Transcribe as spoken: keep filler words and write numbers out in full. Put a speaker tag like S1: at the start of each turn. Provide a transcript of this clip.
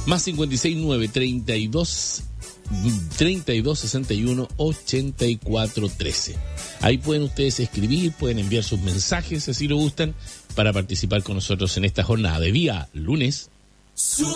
S1: Más cincuenta y seis nueve, treinta y dos, treinta y dos, sesenta y uno, ochenta y cuatro, trece. Ahí pueden ustedes escribir, pueden enviar sus mensajes, si así lo gustan, para participar con nosotros en esta jornada de día lunes.